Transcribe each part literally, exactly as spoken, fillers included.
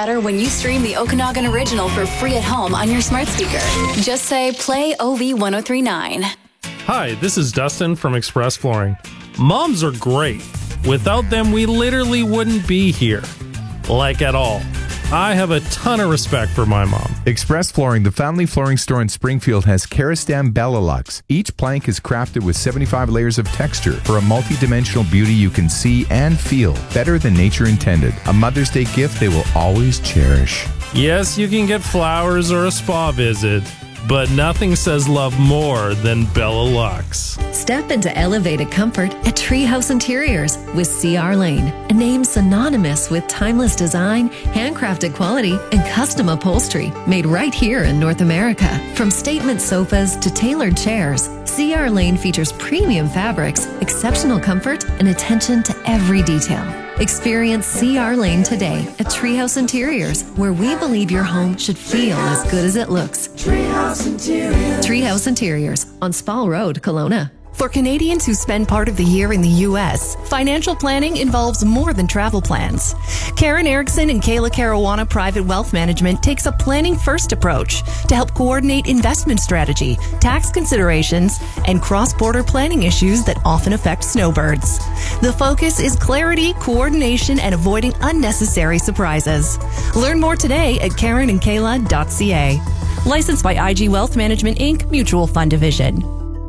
better when you stream the Okanagan Original for free at home on your smart speaker. Just say, play O V ten thirty-nine. Hi, this is Dustin from Express Flooring. Moms are great. Without them, we literally wouldn't be here. Like at all. I have a ton of respect for my mom. Express Flooring, the family flooring store in Springfield, has Kerastam Bellalux. Each plank is crafted with seventy-five layers of texture for a multi-dimensional beauty you can see and feel better than nature intended. A Mother's Day gift they will always cherish. Yes, you can get flowers or a spa visit, but nothing says love more than Bellalux. Step into elevated comfort at Treehouse Interiors with C R Lane, a name synonymous with timeless design, handcrafted quality, and custom upholstery made right here in North America. From statement sofas to tailored chairs, C R Lane features premium fabrics, exceptional comfort, and attention to every detail. Experience C R Lane today at Treehouse Interiors, where we believe your home should feel as good as it looks. Treehouse Interiors. Treehouse Interiors on Spall Road, Kelowna. For Canadians who spend part of the year in the U S, financial planning involves more than travel plans. Karen Erickson and Kayla Caruana Private Wealth Management takes a planning-first approach to help coordinate investment strategy, tax considerations, and cross-border planning issues that often affect snowbirds. The focus is clarity, coordination, and avoiding unnecessary surprises. Learn more today at karen and kayla dot c a. Licensed by I G Wealth Management, Incorporated, Mutual Fund Division.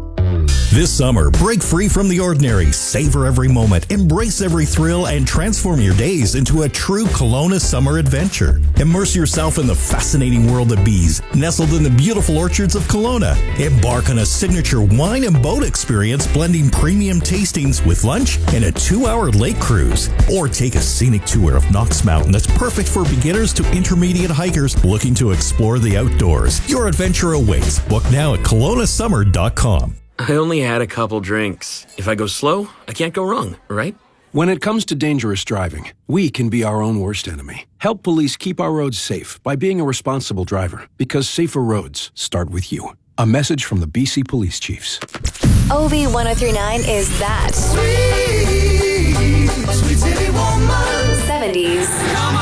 This summer, break free from the ordinary, savor every moment, embrace every thrill, and transform your days into a true Kelowna summer adventure. Immerse yourself in the fascinating world of bees, nestled in the beautiful orchards of Kelowna. Embark on a signature wine and boat experience, blending premium tastings with lunch and a two-hour lake cruise. Or take a scenic tour of Knox Mountain that's perfect for beginners to intermediate hikers looking to explore the outdoors. Your adventure awaits. Book now at kelowna summer dot com. I only had a couple drinks. If I go slow, I can't go wrong, right? When it comes to dangerous driving, we can be our own worst enemy. Help police keep our roads safe by being a responsible driver, because safer roads start with you. A message from the B C Police Chiefs. O V ten thirty-nine is that. Sweet, sweet city woman. seventies. Come